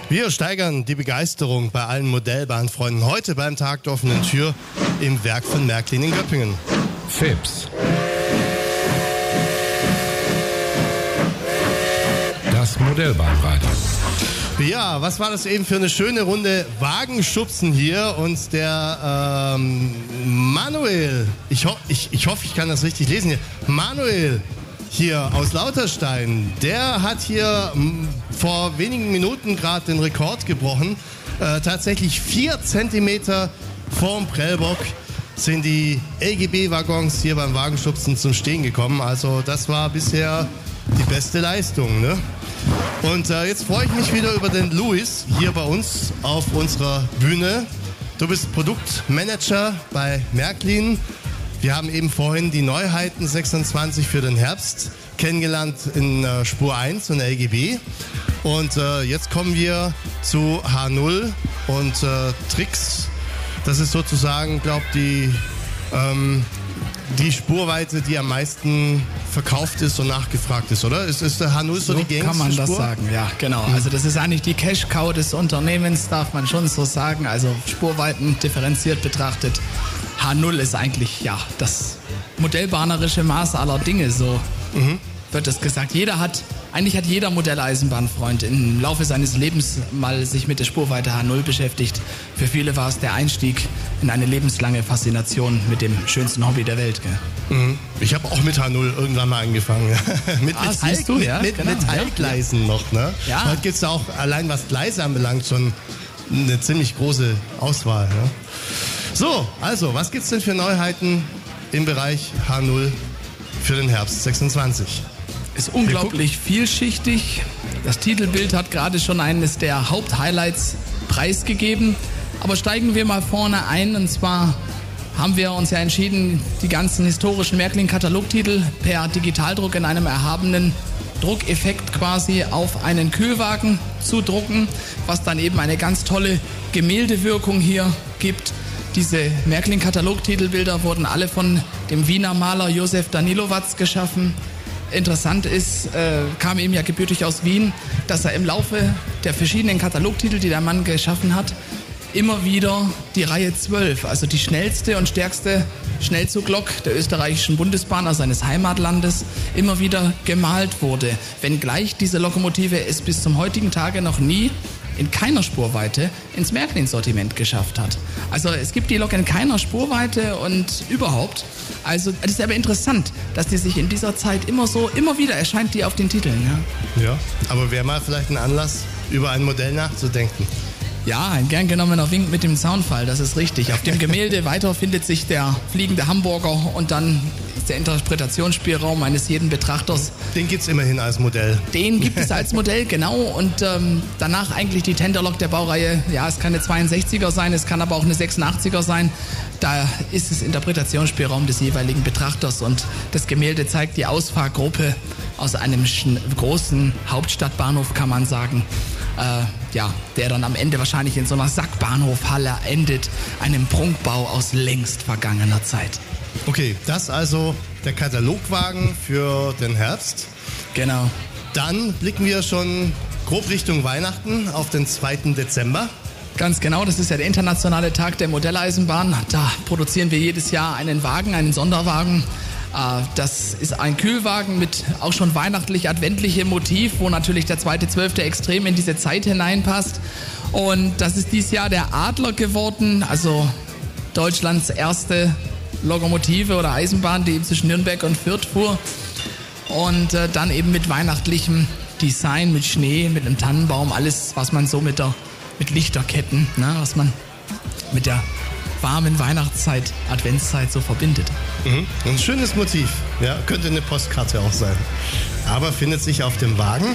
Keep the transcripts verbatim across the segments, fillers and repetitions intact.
Wir steigern die Begeisterung bei allen Modellbahnfreunden heute beim Tag der offenen Tür im Werk von Märklin in Göppingen. Fips. Das Modellbahnradio. Ja, was war das eben für eine schöne Runde Wagenschubsen hier und der ähm, Manuel, ich, ho- ich, ich hoffe, ich kann das richtig lesen hier, Manuel hier aus Lauterstein, der hat hier m, vor wenigen Minuten gerade den Rekord gebrochen. Äh, tatsächlich vier Zentimeter vorm Prellbock sind die L G B-Waggons hier beim Wagenschubsen zum Stehen gekommen. Also das war bisher die beste Leistung, ne? Und äh, jetzt freue ich mich wieder über den Luis hier bei uns auf unserer Bühne. Du bist Produktmanager bei Märklin. Wir haben eben vorhin die Neuheiten sechsundzwanzig für den Herbst kennengelernt in äh, Spur eins und L G B. Und äh, jetzt kommen wir zu H null und äh, Trix. Das ist sozusagen, glaube ich, die, ähm, die Spurweite, die am meisten verkauft ist und nachgefragt ist, oder? Ist, ist der H null so, So die gängigste kann man das Spur? sagen, ja, genau. Also das ist eigentlich die Cash-Cow des Unternehmens, darf man schon so sagen. Also Spurweiten differenziert betrachtet. H null ist eigentlich, ja, das modellbahnerische Maß aller Dinge, so Mhm. wird es gesagt. Jeder hat, eigentlich hat jeder Modelleisenbahnfreund im Laufe seines Lebens mal sich mit der Spurweite H null beschäftigt. Für viele war es der Einstieg in eine lebenslange Faszination mit dem schönsten Hobby der Welt. Gell? Mhm. Ich habe auch mit H null irgendwann mal angefangen. mit Ah, Metall, siehst du, mit, ja, mit genau, Metallgleisen noch. Ne? Ja. Heute gibt es auch, allein was Gleise anbelangt, schon eine ziemlich große Auswahl. Ne? So, also, was gibt es denn für Neuheiten im Bereich H null für den Herbst sechsundzwanzig? Ist unglaublich vielschichtig. Das Titelbild hat gerade schon eines der Haupthighlights preisgegeben. Aber steigen wir mal vorne ein. Und zwar haben wir uns ja entschieden, die ganzen historischen Märklin-Katalogtitel per Digitaldruck in einem erhabenen Druckeffekt quasi auf einen Kühlwagen zu drucken, was dann eben eine ganz tolle Gemäldewirkung hier gibt. Diese Märklin-Katalogtitelbilder wurden alle von dem Wiener Maler Josef Danilowatz geschaffen. Interessant ist, äh, kam eben ja gebürtig aus Wien, dass er im Laufe der verschiedenen Katalogtitel, die der Mann geschaffen hat, immer wieder die Reihe zwölf, also die schnellste und stärkste Schnellzuglok der österreichischen Bundesbahn, also seines Heimatlandes, immer wieder gemalt wurde. Wenngleich diese Lokomotive es bis zum heutigen Tage noch nie in keiner Spurweite ins Märklin-Sortiment geschafft hat. Also es gibt die Lok in keiner Spurweite und überhaupt. Also es ist aber interessant, dass die sich in dieser Zeit immer so, immer wieder erscheint die auf den Titeln. Ja, Ja, aber wäre mal vielleicht ein Anlass, über ein Modell nachzudenken. ja ein gern genommener Wink mit dem Zaunfall, das ist richtig. Auf dem Gemälde weiter findet sich der fliegende Hamburger und dann ist der Interpretationsspielraum eines jeden Betrachters. Den gibt es immerhin als Modell. Den gibt es als Modell, genau. Und ähm, danach eigentlich die Tenderlok der Baureihe. Ja, es kann eine zweiundsechziger sein, es kann aber auch eine sechsundachtziger sein. Da ist es Interpretationsspielraum des jeweiligen Betrachters. Und das Gemälde zeigt die Ausfahrgruppe aus einem schn- großen Hauptstadtbahnhof, kann man sagen. Äh, ja, der dann am Ende wahrscheinlich in so einer Sackbahnhofhalle endet. Einem Prunkbau aus längst vergangener Zeit. Okay, das also der Katalogwagen für den Herbst. Genau. Dann blicken wir schon grob Richtung Weihnachten auf den zweiten Dezember. Ganz genau, das ist ja der internationale Tag der Modelleisenbahn. Da produzieren wir jedes Jahr einen Wagen, einen Sonderwagen. Äh, Das ist ein Kühlwagen mit auch schon weihnachtlich-adventlichem Motiv, wo natürlich der zweite Zwölfte extrem in diese Zeit hineinpasst. Und das ist dieses Jahr der Adler geworden, also Deutschlands erste Lokomotive oder Eisenbahn, die eben zwischen Nürnberg und Fürth fuhr. Und äh, dann eben mit weihnachtlichem Design, mit Schnee, mit einem Tannenbaum, alles, was man so mit der mit Lichterketten, ne, was man mit der warmen Weihnachtszeit, Adventszeit so verbindet. Mhm. Ein schönes Motiv. Ja, könnte eine Postkarte auch sein. Aber findet sich auf dem Wagen.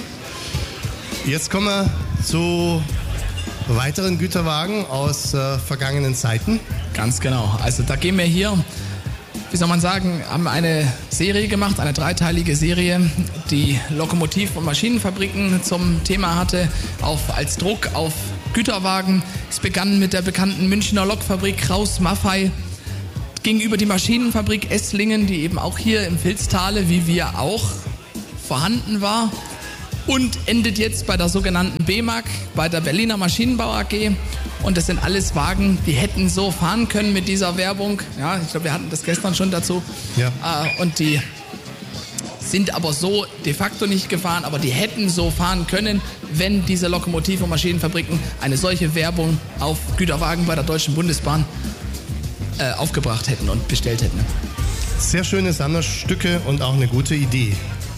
Jetzt kommen wir zu weiteren Güterwagen aus äh, vergangenen Zeiten. Ganz genau. Also da gehen wir hier, wie soll man sagen, haben eine Serie gemacht, eine dreiteilige Serie, die Lokomotiv- und Maschinenfabriken zum Thema hatte, auf, als Druck auf Güterwagen. Es begann mit der bekannten Münchner Lokfabrik Kraus-Maffei, ging über die Maschinenfabrik Esslingen, die eben auch hier im Vilstale, wie wir auch, vorhanden war. und endet jetzt bei der sogenannten B M A G, bei der Berliner Maschinenbau A G. Und das sind alles Wagen, die hätten so fahren können mit dieser Werbung. Ja, ich glaube, wir hatten das gestern schon dazu. Ja. Äh, und die sind aber so de facto nicht gefahren, aber die hätten so fahren können, wenn diese Lokomotiv- und Maschinenfabriken eine solche Werbung auf Güterwagen bei der Deutschen Bundesbahn äh, aufgebracht hätten und bestellt hätten. Sehr schöne Sammlerstücke und auch eine gute Idee.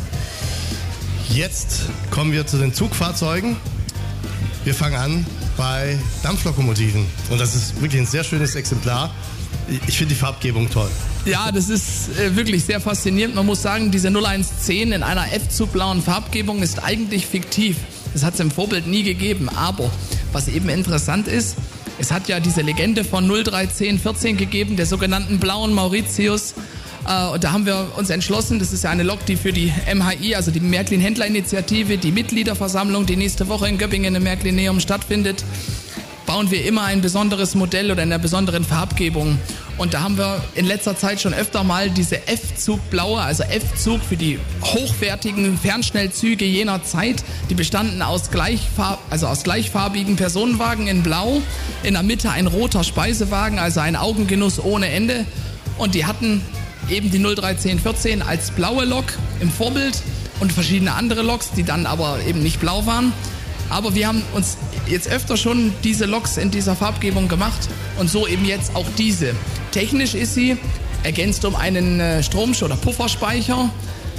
Jetzt kommen wir zu den Zugfahrzeugen. Wir fangen an bei Dampflokomotiven. Und das ist wirklich ein sehr schönes Exemplar. Ich finde die Farbgebung toll. Ja, das ist äh, wirklich sehr faszinierend. Man muss sagen, diese null eins zehn in einer F-Zug-blauen Farbgebung ist eigentlich fiktiv. Das hat es im Vorbild nie gegeben. Aber was eben interessant ist, es hat ja diese Legende von null drei zehn vierzehn gegeben, der sogenannten blauen Mauritius. Äh, und da haben wir uns entschlossen, das ist ja eine Lok, die für die M H I, also die Märklin-Händler-Initiative, die Mitgliederversammlung, die nächste Woche in Göppingen im Märklineum stattfindet, bauen wir immer ein besonderes Modell oder in einer besonderen Farbgebung. Und da haben wir in letzter Zeit schon öfter mal diese F-Zug-blaue, also F-Zug für die hochwertigen Fernschnellzüge jener Zeit. Die bestanden aus, gleichfarb, also aus gleichfarbigen Personenwagen in Blau, in der Mitte ein roter Speisewagen, also ein Augengenuss ohne Ende. Und die hatten eben die null drei zehn vierzehn als blaue Lok im Vorbild und verschiedene andere Loks, die dann aber eben nicht blau waren. Aber wir haben uns jetzt öfter schon diese Loks in dieser Farbgebung gemacht und so eben jetzt auch diese. Technisch ist sie ergänzt um einen Strom- oder Pufferspeicher,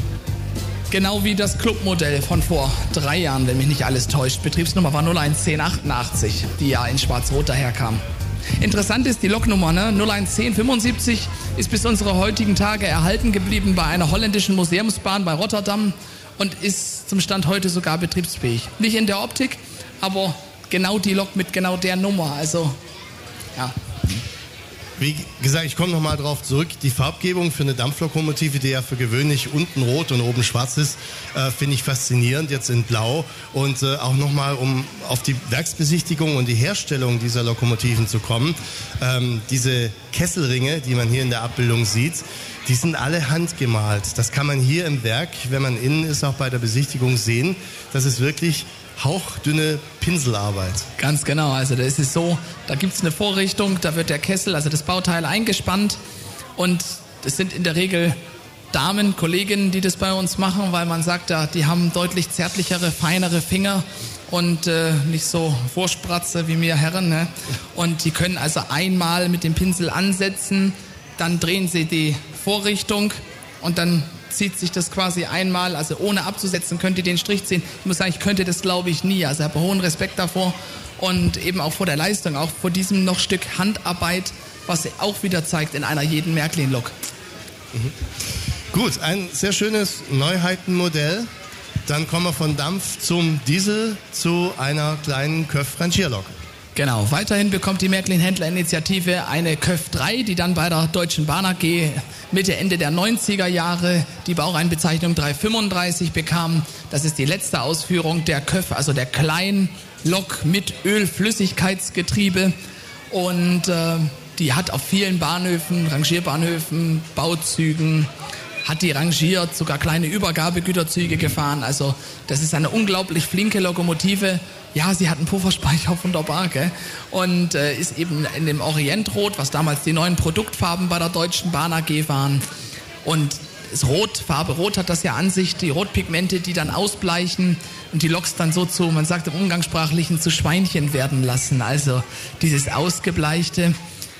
genau wie das Clubmodell von vor drei Jahren, wenn mich nicht alles täuscht. Betriebsnummer war null eins zehn achtundachtzig, die ja in schwarz-rot daherkam. Interessant ist die Loknummer, ne? null eins zehn fünfundsiebzig ist bis unsere heutigen Tage erhalten geblieben bei einer holländischen Museumsbahn bei Rotterdam und ist zum Stand heute sogar betriebsfähig. Nicht in der Optik, aber genau die Lok mit genau der Nummer. Also, ja. Wie gesagt, ich komme nochmal drauf zurück. Die Farbgebung für eine Dampflokomotive, die ja für gewöhnlich unten rot und oben schwarz ist, äh, finde ich faszinierend, jetzt in blau. Und äh, auch nochmal, um auf die Werksbesichtigung und die Herstellung dieser Lokomotiven zu kommen. Ähm, diese Kesselringe, die man hier in der Abbildung sieht, die sind alle handgemalt. Das kann man hier im Werk, wenn man innen ist, auch bei der Besichtigung sehen. Das ist wirklich hauchdünne Pinselarbeit. Ganz genau, also da ist es so, da gibt es eine Vorrichtung, da wird der Kessel, also das Bauteil eingespannt und das sind in der Regel Damen, Kolleginnen, die das bei uns machen, weil man sagt, ja, die haben deutlich zärtlichere, feinere Finger und äh, nicht so Vorspratze wie mir Herren. Ne? Und die können also einmal mit dem Pinsel ansetzen, dann drehen sie die Vorrichtung und dann zieht sich das quasi einmal, also ohne abzusetzen, könnt ihr den Strich ziehen. Ich muss sagen, ich könnte das glaube ich nie. Also ich habe hohen Respekt davor und eben auch vor der Leistung, auch vor diesem noch Stück Handarbeit, was auch wieder zeigt in einer jeden Märklin-Lok. Mhm. Gut, ein sehr schönes Neuheitenmodell. Dann kommen wir von Dampf zum Diesel zu einer kleinen Köf-Rangierlok. Genau, weiterhin bekommt die Märklin-Händler-Initiative eine Köf drei, die dann bei der Deutschen Bahn A G Mitte, Ende der neunziger Jahre die Baureihenbezeichnung drei fünfunddreißig bekam. Das ist die letzte Ausführung der Köf, also der kleinen Lok mit Ölflüssigkeitsgetriebe. Und äh, die hat auf vielen Bahnhöfen, Rangierbahnhöfen, Bauzügen, hat die rangiert, sogar kleine Übergabegüterzüge gefahren. Also das ist eine unglaublich flinke Lokomotive. Ja, sie hat einen Pufferspeicher, wunderbar, gell? Und äh, ist eben in dem Orientrot, was damals die neuen Produktfarben bei der Deutschen Bahn A G waren. Und das Rot, Farbe Rot hat das ja an sich, die Rotpigmente, die dann ausbleichen und die Loks dann so zu, man sagt im Umgangssprachlichen, zu Schweinchen werden lassen. Also dieses Ausgebleichte,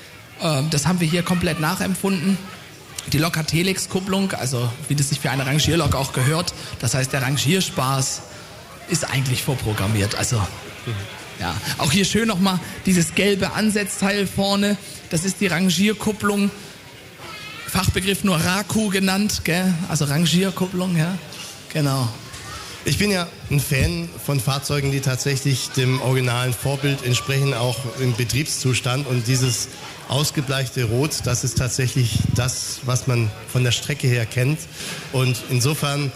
äh, das haben wir hier komplett nachempfunden. Die Lok hat Helix-Kupplung, also wie das sich für eine Rangierlok auch gehört. Das heißt, der Rangierspaß ist eigentlich vorprogrammiert. Also, ja. Auch hier schön nochmal dieses gelbe Ansetzteil vorne. Das ist die Rangierkupplung. Fachbegriff nur Raku genannt, gell? Also Rangierkupplung, ja. Genau. Ich bin ja ein Fan von Fahrzeugen, die tatsächlich dem originalen Vorbild entsprechen, auch im Betriebszustand. Und dieses ausgebleichte Rot, das ist tatsächlich das, was man von der Strecke her kennt. Und insofern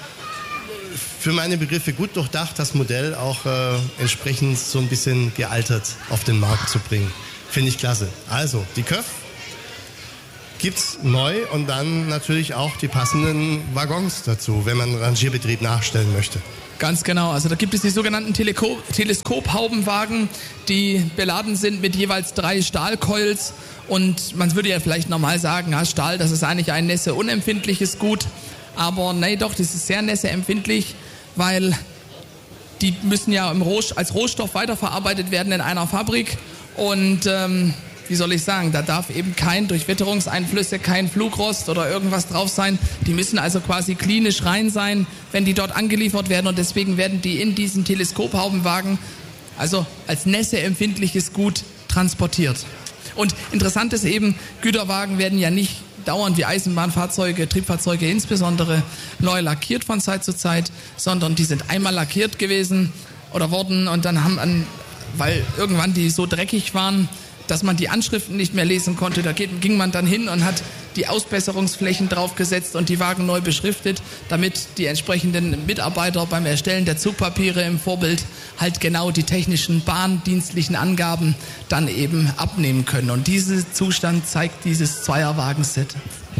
für meine Begriffe gut durchdacht, das Modell auch äh, entsprechend so ein bisschen gealtert auf den Markt zu bringen. Finde ich klasse. Also, die Köf gibt's neu und dann natürlich auch die passenden Waggons dazu, wenn man Rangierbetrieb nachstellen möchte. Ganz genau, also da gibt es die sogenannten Teleko- Teleskophaubenwagen, die beladen sind mit jeweils drei Stahlcoils und man würde ja vielleicht normal sagen, ja, Stahl, das ist eigentlich ein nässeunempfindliches Gut, aber nee, doch, das ist sehr nässeempfindlich, weil die müssen ja im Roh- als Rohstoff weiterverarbeitet werden in einer Fabrik und ähm, wie soll ich sagen, da darf eben kein durch Witterungseinflüsse, kein Flugrost oder irgendwas drauf sein. Die müssen also quasi klinisch rein sein, wenn die dort angeliefert werden und deswegen werden die in diesen Teleskophaubenwagen also als nässeempfindliches Gut transportiert. Und interessant ist eben, Güterwagen werden ja nicht dauernd wie Eisenbahnfahrzeuge, Triebfahrzeuge insbesondere neu lackiert von Zeit zu Zeit, sondern die sind einmal lackiert gewesen oder worden und dann haben, an, weil irgendwann die so dreckig waren, dass man die Anschriften nicht mehr lesen konnte. Da ging man dann hin und hat die Ausbesserungsflächen draufgesetzt und die Wagen neu beschriftet, damit die entsprechenden Mitarbeiter beim Erstellen der Zugpapiere im Vorbild halt genau die technischen bahndienstlichen Angaben dann eben abnehmen können. Und diesen Zustand zeigt dieses Zweierwagenset.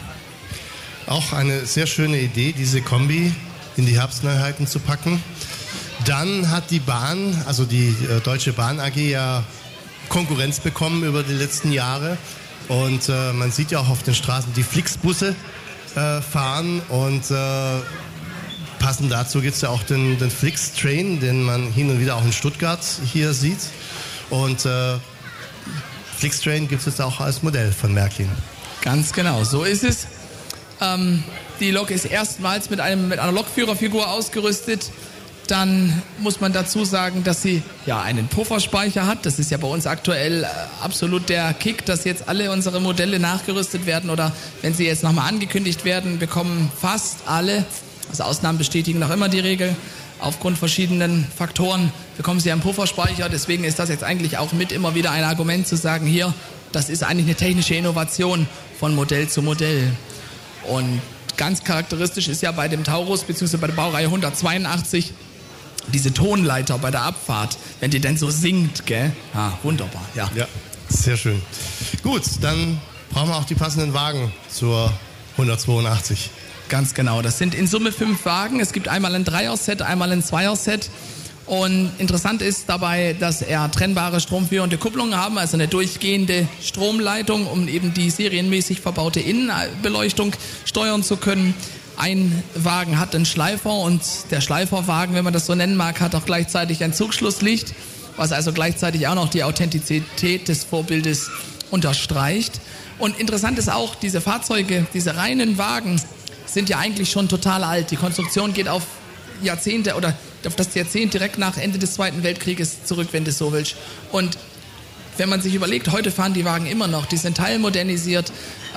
Auch eine sehr schöne Idee, diese Kombi in die Herbstneuheiten zu packen. Dann hat die Bahn, also die äh, Deutsche Bahn A G ja Konkurrenz bekommen über die letzten Jahre und äh, man sieht ja auch auf den Straßen die Flixbusse äh, fahren und äh, passend dazu gibt es ja auch den, den Flix-Train, den man hin und wieder auch in Stuttgart hier sieht und äh, Flix-Train gibt es jetzt auch als Modell von Märklin. Ganz genau, so ist es. Ähm, die Lok ist erstmals mit, einem, mit einer Lokführerfigur ausgerüstet. Dann muss man dazu sagen, dass sie ja einen Pufferspeicher hat. Das ist ja bei uns aktuell absolut der Kick, dass jetzt alle unsere Modelle nachgerüstet werden oder wenn sie jetzt nochmal angekündigt werden, bekommen fast alle, also Ausnahmen bestätigen noch immer die Regel, aufgrund verschiedenen Faktoren bekommen sie einen Pufferspeicher. Deswegen ist das jetzt eigentlich auch mit immer wieder ein Argument zu sagen, hier, das ist eigentlich eine technische Innovation von Modell zu Modell. Und ganz charakteristisch ist ja bei dem Taurus bzw. bei der Baureihe hundertzweiundachtzig diese Tonleiter bei der Abfahrt, wenn die denn so singt, gell? Ah, wunderbar, ja. Ja, sehr schön. Gut, dann brauchen wir auch die passenden Wagen zur hundertzweiundachtzig. Ganz genau, das sind in Summe fünf Wagen. Es gibt einmal ein Dreier-Set, einmal ein Zweier-Set. Und interessant ist dabei, dass er trennbare stromführende Kupplungen haben, also eine durchgehende Stromleitung, um eben die serienmäßig verbaute Innenbeleuchtung steuern zu können. Ein Wagen hat einen Schleifer und der Schleiferwagen, wenn man das so nennen mag, hat auch gleichzeitig ein Zugschlusslicht, was also gleichzeitig auch noch die Authentizität des Vorbildes unterstreicht. Und interessant ist auch, diese Fahrzeuge, diese reinen Wagen sind ja eigentlich schon total alt. Die Konstruktion geht auf Jahrzehnte oder auf das Jahrzehnt direkt nach Ende des Zweiten Weltkrieges zurück, wenn du so willst. Und wenn man sich überlegt, heute fahren die Wagen immer noch, die sind teilmodernisiert,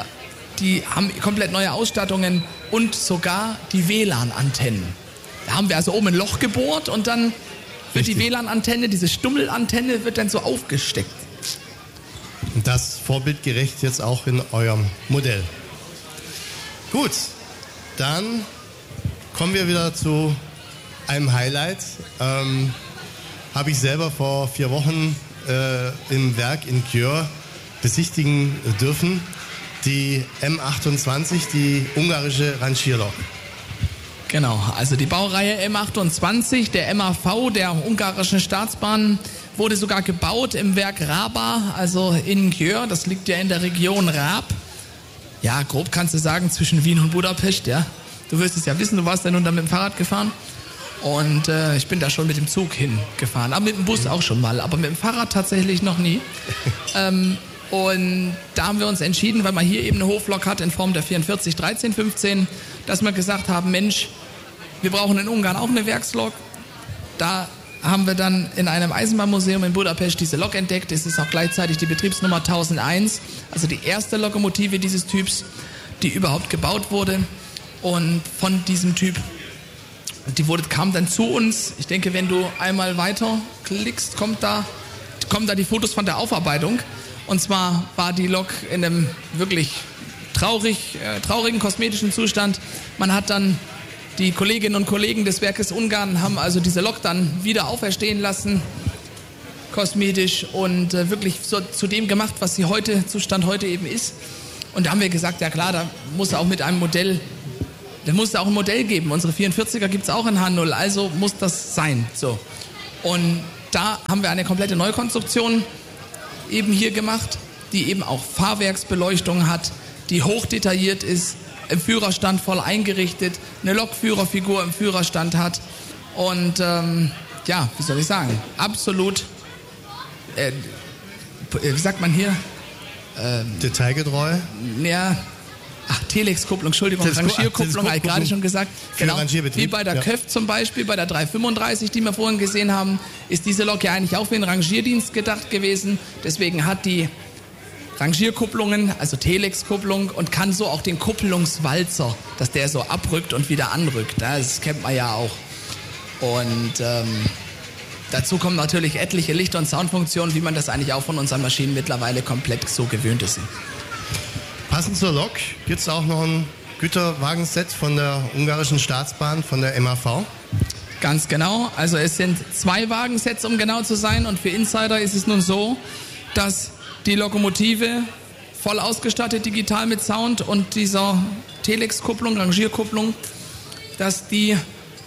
die haben komplett neue Ausstattungen und sogar die W L A N-Antennen. Da haben wir also oben ein Loch gebohrt und dann wird Richtig. die W L A N-Antenne, diese Stummelantenne, wird dann so aufgesteckt. Und das vorbildgerecht jetzt auch in eurem Modell. Gut, dann kommen wir wieder zu einem Highlight. Ähm, habe ich selber vor vier Wochen äh, im Werk in Győr besichtigen dürfen. Die M achtundzwanzig, die ungarische Rangierlok. Genau, also die Baureihe M achtundzwanzig, der M A V der ungarischen Staatsbahn, wurde sogar gebaut im Werk Raba, also in Győr. Das liegt ja in der Region Rab. Ja, grob kannst du sagen, zwischen Wien und Budapest, ja. Du wirst es ja wissen, du warst ja nun da mit dem Fahrrad gefahren. Und äh, ich bin da schon mit dem Zug hingefahren, aber mit dem Bus auch schon mal, aber mit dem Fahrrad tatsächlich noch nie. ähm, Und da haben wir uns entschieden, weil man hier eben eine Hoflok hat in Form der vierundvierzig dreizehn fünfzehn, dass wir gesagt haben, Mensch, wir brauchen in Ungarn auch eine Werkslok. Da haben wir dann in einem Eisenbahnmuseum in Budapest diese Lok entdeckt. Es ist auch gleichzeitig die Betriebsnummer tausendeins, also die erste Lokomotive dieses Typs, die überhaupt gebaut wurde. Und von diesem Typ, die wurde, kam dann zu uns. Ich denke, wenn du einmal weiter klickst, kommt da, kommen da die Fotos von der Aufarbeitung. Und zwar war die Lok in einem wirklich traurig, äh, traurigen kosmetischen Zustand. Man hat dann, die Kolleginnen und Kollegen des Werkes Ungarn haben also diese Lok dann wieder auferstehen lassen, kosmetisch, und äh, wirklich so, zu dem gemacht, was sie heute, Zustand heute eben ist. Und da haben wir gesagt, ja klar, da muss auch mit einem Modell, da muss auch ein Modell geben. Unsere vierundvierziger gibt es auch in H null, also muss das sein. So. Und da haben wir eine komplette Neukonstruktion eben hier gemacht, die eben auch Fahrwerksbeleuchtung hat, die hochdetailliert ist, im Führerstand voll eingerichtet, eine Lokführerfigur im Führerstand hat und ähm, ja, wie soll ich sagen, absolut, äh, wie sagt man hier? Ähm, Detailgetreu? Ja, ach, Telex-Kupplung, Entschuldigung, Rangierkupplung, habe ich gerade schon gesagt. Genau, wie bei der ja. Köf zum Beispiel, bei der drei fünfunddreißig, die wir vorhin gesehen haben, ist diese Lok ja eigentlich auch für den Rangierdienst gedacht gewesen. Deswegen hat die Rangierkupplungen, also Telex-Kupplung und kann so auch den Kupplungswalzer, dass der so abrückt und wieder anrückt. Das kennt man ja auch. Und ähm, dazu kommen natürlich etliche Licht- und Soundfunktionen, wie man das eigentlich auch von unseren Maschinen mittlerweile komplett so gewöhnt ist. Passend zur Lok gibt es auch noch ein Güterwagenset von der ungarischen Staatsbahn, von der M A V. Ganz genau. Also es sind zwei Wagensets, um genau zu sein. Und für Insider ist es nun so, dass die Lokomotive voll ausgestattet digital mit Sound und dieser Telex-Kupplung, Rangierkupplung, dass die,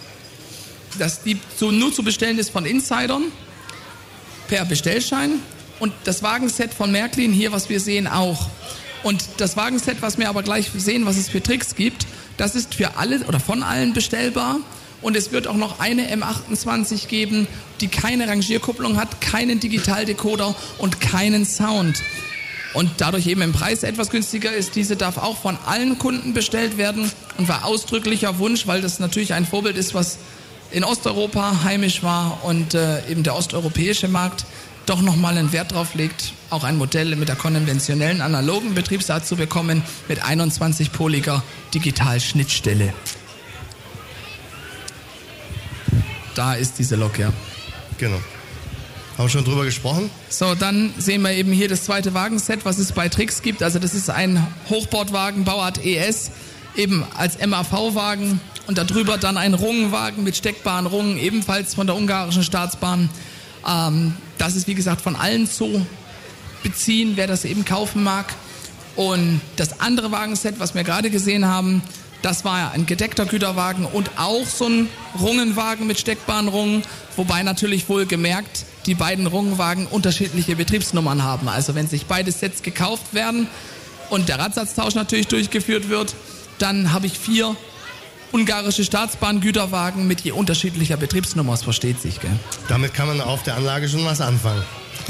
dass die so nur zu bestellen ist von Insidern per Bestellschein und das Wagenset von Märklin hier, was wir sehen, auch. Und das Wagenset, was wir aber gleich sehen, was es für Tricks gibt, das ist für alle oder von allen bestellbar. Und es wird auch noch eine M achtundzwanzig geben, die keine Rangierkupplung hat, keinen Digitaldecoder und keinen Sound. Und dadurch eben im Preis etwas günstiger ist. Diese darf auch von allen Kunden bestellt werden und war ausdrücklicher Wunsch, weil das natürlich ein Vorbild ist, was in Osteuropa heimisch war und äh, eben der osteuropäische Markt doch nochmal einen Wert drauf legt, auch ein Modell mit der konventionellen analogen Betriebsart zu bekommen, mit einundzwanzig-poliger Digitalschnittstelle. Da ist diese Lok, ja. Genau. Haben wir schon drüber gesprochen? So, dann sehen wir eben hier das zweite Wagenset, was es bei Trix gibt. Also das ist ein Hochbordwagen, Bauart E S, eben als M A V-Wagen. Und darüber dann ein Rungenwagen mit steckbaren Rungen, ebenfalls von der ungarischen Staatsbahn. Ähm, das ist, wie gesagt, von allen zu beziehen, wer das eben kaufen mag. Und das andere Wagenset, was wir gerade gesehen haben, das war ja ein gedeckter Güterwagen und auch so ein Rungenwagen mit steckbaren Rungen, wobei natürlich wohl gemerkt, die beiden Rungenwagen unterschiedliche Betriebsnummern haben. Also wenn sich beide Sets gekauft werden und der Radsatztausch natürlich durchgeführt wird, dann habe ich vier ungarische Staatsbahn-Güterwagen mit je unterschiedlicher Betriebsnummer, das versteht sich, gell? Damit kann man auf der Anlage schon was anfangen.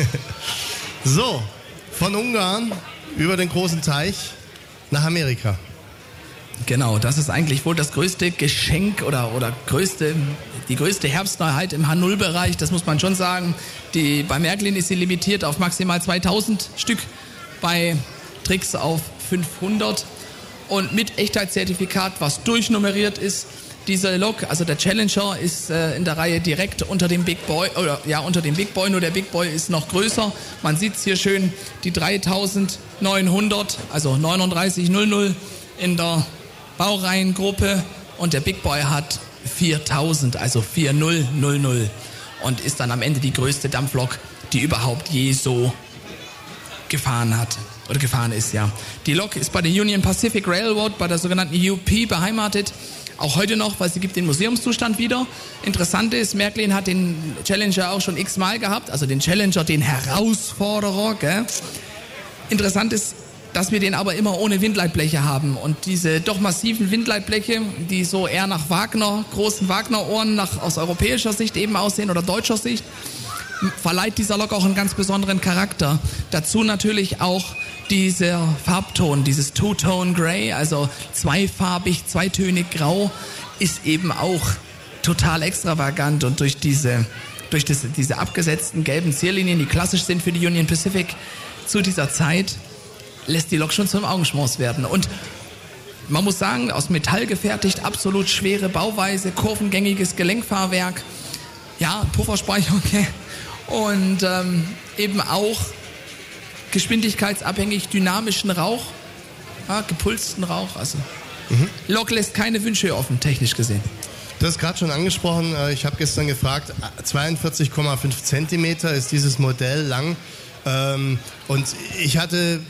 So, von Ungarn über den großen Teich nach Amerika. Genau, das ist eigentlich wohl das größte Geschenk oder, oder größte, die größte Herbstneuheit im H null Bereich, das muss man schon sagen. Die, bei Märklin ist sie limitiert auf maximal zweitausend Stück, bei Trix auf fünfhundert und mit Echtheitszertifikat, was durchnummeriert ist. Diese Lok, also der Challenger, ist äh, in der Reihe direkt unter dem Big Boy, oder ja, unter dem Big Boy, nur der Big Boy ist noch größer. Man sieht es hier schön, die dreitausendneunhundert, also neununddreißig null in der Baureihengruppe und der Big Boy hat viertausend, also vierzig und ist dann am Ende die größte Dampflok, die überhaupt je so gefahren hat oder gefahren ist, ja. Die Lok ist bei der Union Pacific Railroad, bei der sogenannten U P beheimatet, auch heute noch, weil sie gibt den Museumszustand wieder. Interessant ist, Märklin hat den Challenger auch schon x-mal gehabt, also den Challenger, den Herausforderer, gell? Interessant ist, dass wir den aber immer ohne Windleitbleche haben. Und diese doch massiven Windleitbleche, die so eher nach Wagner, großen Wagner-Ohren nach, aus europäischer Sicht eben aussehen oder deutscher Sicht, verleiht dieser Lok auch einen ganz besonderen Charakter. Dazu natürlich auch dieser Farbton, dieses Two-Tone Grey, also zweifarbig, zweitönig grau, ist eben auch total extravagant und durch diese, durch das, diese abgesetzten gelben Zierlinien, die klassisch sind für die Union Pacific zu dieser Zeit, lässt die Lok schon zum Augenschmaus werden. Und man muss sagen, aus Metall gefertigt, absolut schwere Bauweise, kurvengängiges Gelenkfahrwerk, ja, Pufferspeicher, okay. Und ähm, eben auch geschwindigkeitsabhängig dynamischen Rauch, ja, gepulsten Rauch. Also mhm. Lok lässt keine Wünsche offen, technisch gesehen. Du hast gerade schon angesprochen, ich habe gestern gefragt, zweiundvierzig Komma fünf Zentimeter ist dieses Modell lang. Und ich hatte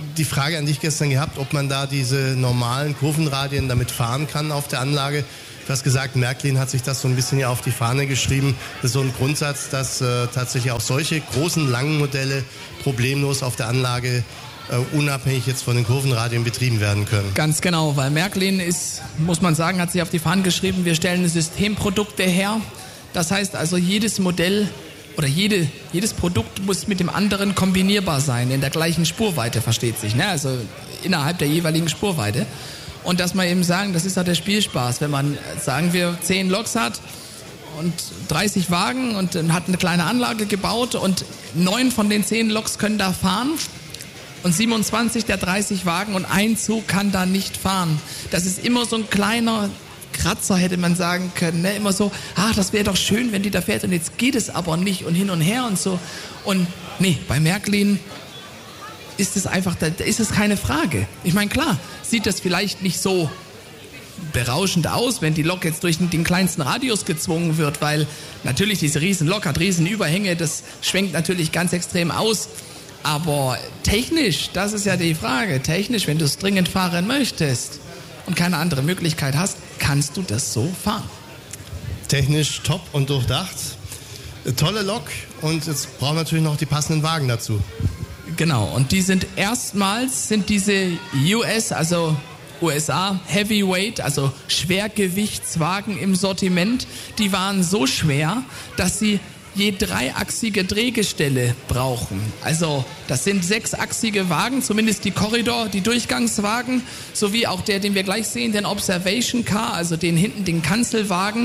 die Frage an dich gestern gehabt, ob man da diese normalen Kurvenradien damit fahren kann auf der Anlage. Du hast gesagt, Märklin hat sich das so ein bisschen ja auf die Fahne geschrieben. Das ist so ein Grundsatz, dass äh, tatsächlich auch solche großen, langen Modelle problemlos auf der Anlage äh, unabhängig jetzt von den Kurvenradien betrieben werden können. Ganz genau, weil Märklin ist, muss man sagen, hat sich auf die Fahne geschrieben, wir stellen Systemprodukte her. Das heißt also, jedes Modell oder jede, jedes Produkt muss mit dem anderen kombinierbar sein, in der gleichen Spurweite, versteht sich, ne? Also innerhalb der jeweiligen Spurweite. Und dass man eben sagen, das ist halt der Spielspaß, wenn man, sagen wir, zehn Loks hat und dreißig Wagen und dann hat eine kleine Anlage gebaut und neun von den zehn Loks können da fahren und siebenundzwanzig der dreißig Wagen und ein Zug kann da nicht fahren. Das ist immer so ein kleiner Kratzer, hätte man sagen können, ne? Immer so, ach, das wäre doch schön, wenn die da fährt und jetzt geht es aber nicht und hin und her und so. Und nee, bei Märklin ist es einfach, da ist es keine Frage. Ich meine, klar, sieht das vielleicht nicht so berauschend aus, wenn die Lok jetzt durch den kleinsten Radius gezwungen wird, weil natürlich diese riesen Lok hat riesen Überhänge, das schwenkt natürlich ganz extrem aus. Aber technisch, das ist ja die Frage, technisch, wenn du es dringend fahren möchtest und keine andere Möglichkeit hast, kannst du das so fahren. Technisch top und durchdacht. Tolle Lok und jetzt brauchen wir natürlich noch die passenden Wagen dazu. Genau, und die sind erstmals, sind diese U S, also U S A Heavyweight, also Schwergewichtswagen im Sortiment, die waren so schwer, dass sie je dreiachsige Drehgestelle brauchen. Also das sind sechsachsige Wagen, zumindest die Corridor, die Durchgangswagen, sowie auch der, den wir gleich sehen, den Observation Car, also den hinten, den Kanzelwagen.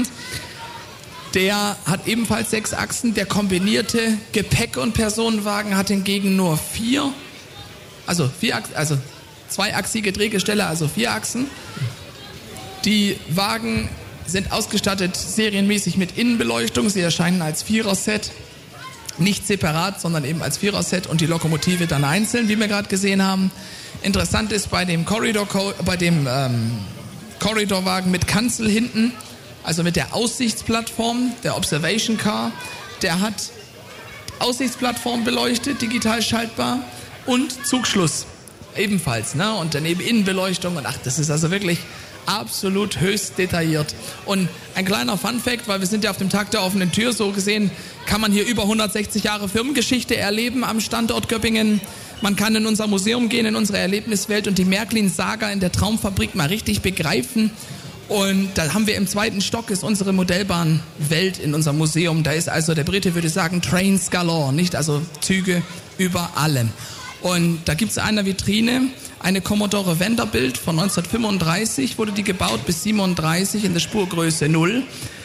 Der hat ebenfalls sechs Achsen. Der kombinierte Gepäck- und Personenwagen hat hingegen nur vier, also vier, also zweiachsige Drehgestelle, also vier Achsen. Die Wagen sind ausgestattet serienmäßig mit Innenbeleuchtung. Sie erscheinen als Viererset, nicht separat, sondern eben als Viererset und die Lokomotive dann einzeln, wie wir gerade gesehen haben. Interessant ist bei dem Corridor, bei dem ähm, Corridorwagen mit Kanzel hinten, also mit der Aussichtsplattform, der Observation Car, der hat Aussichtsplattform beleuchtet, digital schaltbar und Zugschluss ebenfalls, ne? Und daneben Innenbeleuchtung und ach, das ist also wirklich absolut höchst detailliert. Und ein kleiner Funfact, weil wir sind ja auf dem Tag der offenen Tür, so gesehen kann man hier über hundertsechzig Jahre Firmengeschichte erleben am Standort Göppingen. Man kann in unser Museum gehen, in unsere Erlebniswelt und die Märklin-Saga in der Traumfabrik mal richtig begreifen. Und da haben wir im zweiten Stock ist unsere Modellbahnwelt in unserem Museum. Da ist also, der Brite würde sagen, Trains galore, nicht? Also Züge über allem. Und da gibt es eine Vitrine, eine Commodore Vanderbilt von neunzehnhundertfünfunddreißig, wurde die gebaut bis siebenunddreißig in der Spurgröße null.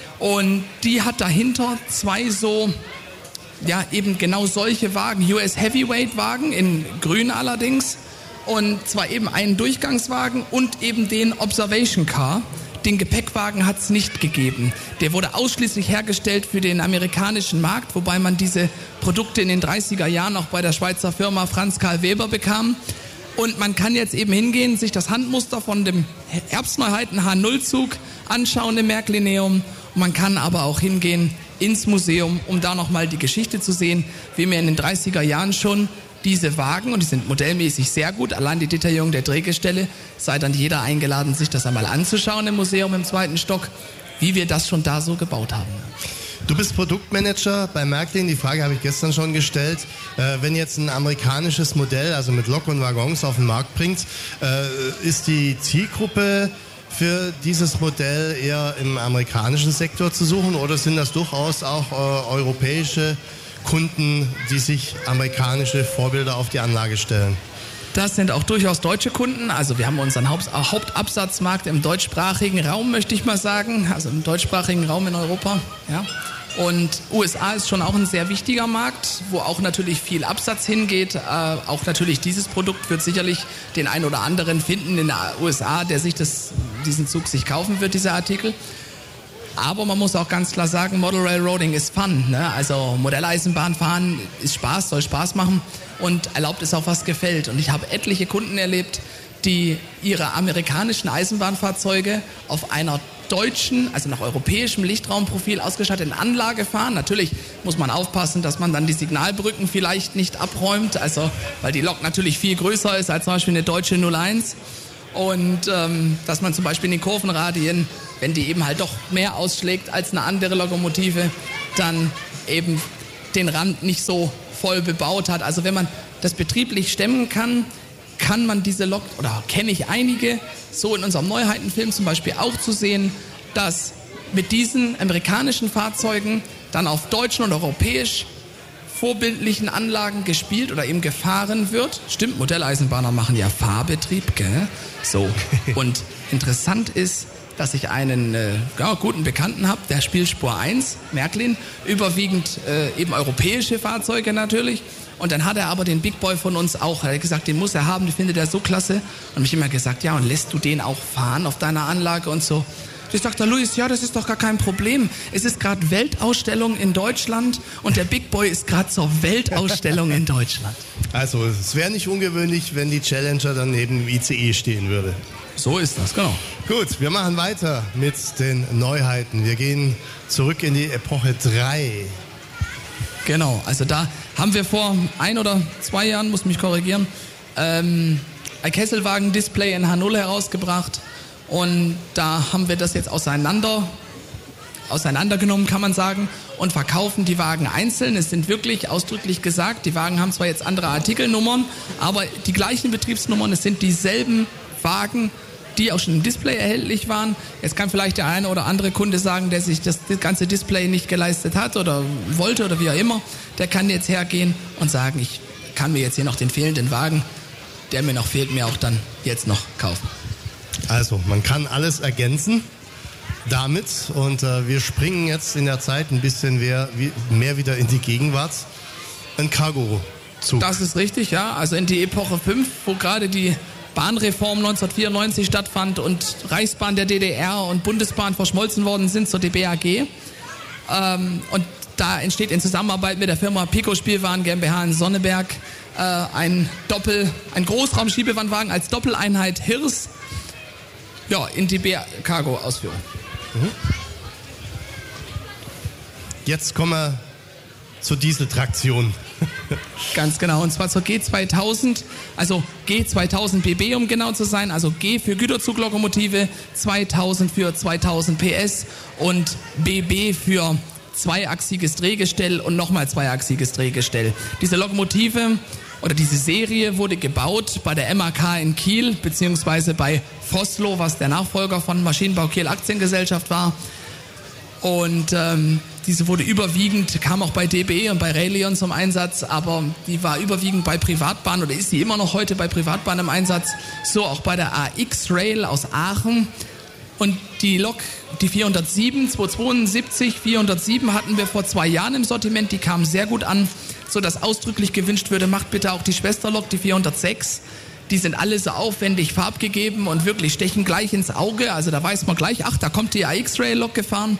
Und die hat dahinter zwei so, ja eben genau solche Wagen, U S Heavyweight Wagen, in grün allerdings. Und zwar eben einen Durchgangswagen und eben den Observation Car. Den Gepäckwagen hat es nicht gegeben. Der wurde ausschließlich hergestellt für den amerikanischen Markt, wobei man diese Produkte in den dreißiger Jahren auch bei der Schweizer Firma Franz Karl Weber bekam. Und man kann jetzt eben hingehen, sich das Handmuster von dem Herbstneuheiten H null Zug anschauen im Märklineum. Und man kann aber auch hingehen ins Museum, um da nochmal die Geschichte zu sehen, wie wir in den dreißiger Jahren schon diese Wagen, und die sind modellmäßig sehr gut, allein die Detaillierung der Drehgestelle, sei dann jeder eingeladen, sich das einmal anzuschauen im Museum im zweiten Stock, wie wir das schon da so gebaut haben. Du bist Produktmanager bei Märklin, die Frage habe ich gestern schon gestellt. Äh, wenn jetzt ein amerikanisches Modell, also mit Lok und Waggons auf den Markt bringt, äh, ist die Zielgruppe für dieses Modell eher im amerikanischen Sektor zu suchen oder sind das durchaus auch äh, europäische Kunden, die sich amerikanische Vorbilder auf die Anlage stellen? Das sind auch durchaus deutsche Kunden. Also wir haben unseren Haupt- Hauptabsatzmarkt im deutschsprachigen Raum, möchte ich mal sagen. Also im deutschsprachigen Raum in Europa. Ja. Und U S A ist schon auch ein sehr wichtiger Markt, wo auch natürlich viel Absatz hingeht. Äh, auch natürlich dieses Produkt wird sicherlich den einen oder anderen finden in den U S A, der sich das, diesen Zug sich kaufen wird, dieser Artikel. Aber man muss auch ganz klar sagen, Model Railroading ist Fun. Ne? Also Modelleisenbahn fahren ist Spaß, soll Spaß machen und erlaubt es auch, was gefällt. Und ich habe etliche Kunden erlebt, die ihre amerikanischen Eisenbahnfahrzeuge auf einer deutschen, also nach europäischem Lichtraumprofil ausgestatteten Anlage fahren. Natürlich muss man aufpassen, dass man dann die Signalbrücken vielleicht nicht abräumt, also weil die Lok natürlich viel größer ist als zum Beispiel eine deutsche null eins. Und ähm, dass man zum Beispiel in den Kurvenradien, wenn die eben halt doch mehr ausschlägt als eine andere Lokomotive, dann eben den Rand nicht so voll bebaut hat. Also wenn man das betrieblich stemmen kann, kann man diese Lok, oder kenne ich einige, so in unserem Neuheitenfilm zum Beispiel auch zu sehen, dass mit diesen amerikanischen Fahrzeugen dann auf deutschen und europäisch vorbildlichen Anlagen gespielt oder eben gefahren wird. Stimmt, Modelleisenbahner machen ja Fahrbetrieb, gell? So. Und interessant ist, dass ich einen äh, ja, guten Bekannten habe, der spielt Spur eins, Märklin, überwiegend äh, eben europäische Fahrzeuge natürlich. Und dann hat er aber den Big Boy von uns auch, er hat gesagt, den muss er haben, den findet er so klasse. Und mich immer gesagt, ja, und lässt du den auch fahren auf deiner Anlage und so. Ich sagte, Luis, ja, das ist doch gar kein Problem. Es ist gerade Weltausstellung in Deutschland und der Big Boy ist gerade zur Weltausstellung in Deutschland. Also es wäre nicht ungewöhnlich, wenn die Challenger dann neben dem I C E stehen würde. So ist das, genau. Gut, wir machen weiter mit den Neuheiten. Wir gehen zurück in die Epoche drei. Genau, also da haben wir vor ein oder zwei Jahren, muss mich korrigieren, ähm, ein Kesselwagen-Display in H null herausgebracht und da haben wir das jetzt auseinander, auseinandergenommen, kann man sagen, und verkaufen die Wagen einzeln. Es sind wirklich ausdrücklich gesagt, die Wagen haben zwar jetzt andere Artikelnummern, aber die gleichen Betriebsnummern, es sind dieselben Wagen, die auch schon im Display erhältlich waren. Jetzt kann vielleicht der eine oder andere Kunde sagen, der sich das, das ganze Display nicht geleistet hat oder wollte oder wie auch immer, der kann jetzt hergehen und sagen, ich kann mir jetzt hier noch den fehlenden Wagen, der mir noch fehlt, mir auch dann jetzt noch kaufen. Also, man kann alles ergänzen damit und äh, wir springen jetzt in der Zeit ein bisschen mehr, mehr wieder in die Gegenwart. Ein Cargo-Zug. Das ist richtig, ja. Also in die Epoche fünf, wo gerade die Bahnreform neunzehnhundertvierundneunzig stattfand und Reichsbahn der D D R und Bundesbahn verschmolzen worden sind zur D B A G. Ähm, und da entsteht in Zusammenarbeit mit der Firma Pico Spielwaren GmbH in Sonneberg äh, ein Doppel, ein Großraumschiebewandwagen als Doppeleinheit Hirs, ja, in D B Cargo-Ausführung. Mhm. Jetzt kommen wir zur Dieseltraktion. Ganz genau, und zwar zur G zweitausend, also G zweitausend B B, um genau zu sein, also G für Güterzuglokomotive, zweitausend für zweitausend P S und B B für zweiachsiges Drehgestell und nochmal zweiachsiges Drehgestell. Diese Lokomotive oder diese Serie wurde gebaut bei der M A K in Kiel, beziehungsweise bei Vossloh, was der Nachfolger von Maschinenbau Kiel Aktiengesellschaft war. Und ähm, diese wurde überwiegend, kam auch bei D B und bei Railion zum Einsatz, aber die war überwiegend bei Privatbahnen oder ist sie immer noch heute bei Privatbahnen im Einsatz. So auch bei der A X Rail aus Aachen. Und die Lok, die vierhundertsieben, zweihundertzweiundsiebzig, vierhundertsieben hatten wir vor zwei Jahren im Sortiment, die kam sehr gut an, so dass ausdrücklich gewünscht würde, macht bitte auch die Schwesterlok, die vierhundertsechs. Die sind alle so aufwendig farbgegeben und wirklich stechen gleich ins Auge. Also da weiß man gleich, ach, da kommt die A X Rail Lok gefahren.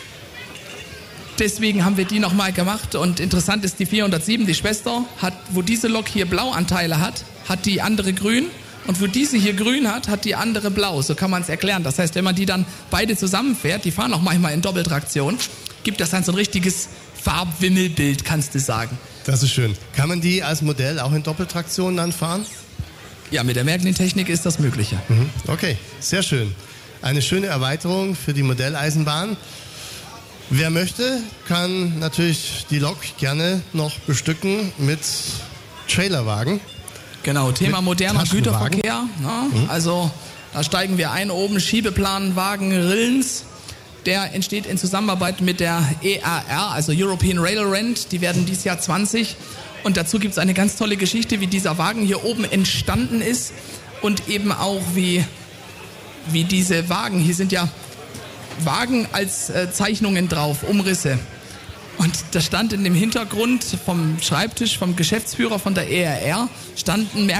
Deswegen haben wir die nochmal gemacht und interessant ist, die vierhundertsieben, die Schwester, hat, wo diese Lok hier Blauanteile hat, hat die andere grün und wo diese hier grün hat, hat die andere blau. So kann man es erklären. Das heißt, wenn man die dann beide zusammenfährt, die fahren auch manchmal in Doppeltraktion, gibt das dann so ein richtiges Farbwimmelbild, kannst du sagen. Das ist schön. Kann man die als Modell auch in Doppeltraktion dann fahren? Ja, mit der Märklin-Technik ist das möglich. Ja. Mhm. Okay, sehr schön. Eine schöne Erweiterung für die Modelleisenbahn. Wer möchte, kann natürlich die Lok gerne noch bestücken mit Trailerwagen. Genau, Thema mit moderner Güterverkehr. Ne? Mhm. Also da steigen wir ein, oben Schiebeplanwagen Rillens. Der entsteht in Zusammenarbeit mit der E A R, also European Rail Rent. Die werden dieses Jahr zwanzig. Und dazu gibt es eine ganz tolle Geschichte, wie dieser Wagen hier oben entstanden ist und eben auch wie, wie diese Wagen, hier sind ja Wagen als äh, Zeichnungen drauf, Umrisse. Und da stand in dem Hintergrund vom Schreibtisch, vom Geschäftsführer von der E A R, stand ein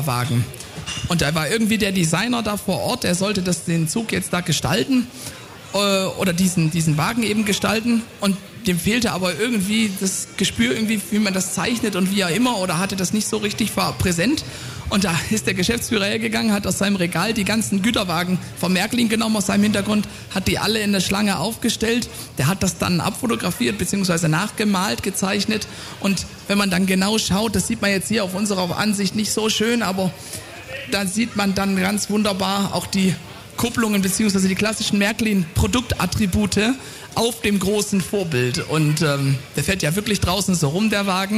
Märklin-Güterwagen. Und da war irgendwie der Designer da vor Ort, der sollte das, den Zug jetzt da gestalten. äh, oder diesen, diesen Wagen eben gestalten und dem fehlte aber irgendwie das Gespür, irgendwie, wie man das zeichnet und wie auch immer, oder hatte das nicht so richtig präsent. Und da ist der Geschäftsführer hergegangen, hat aus seinem Regal die ganzen Güterwagen von Märklin genommen, aus seinem Hintergrund, hat die alle in der Schlange aufgestellt. Der hat das dann abfotografiert bzw. nachgemalt, gezeichnet. Und wenn man dann genau schaut, das sieht man jetzt hier auf unserer Ansicht nicht so schön, aber da sieht man dann ganz wunderbar auch die Kupplungen bzw. die klassischen Märklin-Produktattribute auf dem großen Vorbild. Und ähm, der fährt ja wirklich draußen so rum, der Wagen.